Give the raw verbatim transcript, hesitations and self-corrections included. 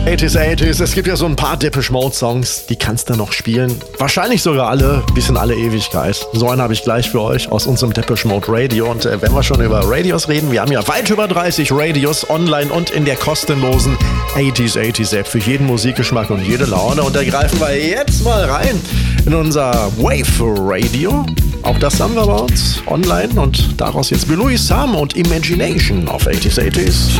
achtziger, achtziger. Es gibt ja so ein paar Depeche Mode Songs, die kannst du noch spielen. Wahrscheinlich sogar alle, bis in alle Ewigkeit. So einen habe ich gleich für euch aus unserem Depeche Mode Radio. Und äh, wenn wir schon über Radios reden, wir haben ja weit über dreißig Radios online und in der kostenlosen achtziger, achtziger App für jeden Musikgeschmack und jede Laune. Und da greifen wir jetzt mal rein in unser Wave Radio. Auch das haben wir bei uns online und daraus jetzt Louis Sam und Imagination auf achtziger, achtziger.